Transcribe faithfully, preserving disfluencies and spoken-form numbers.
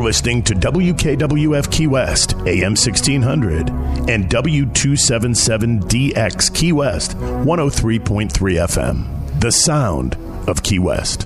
You're listening to W K W F Key West, A M sixteen hundred, and W two seventy-seven D X Key West, one oh three point three F M. The sound of Key West.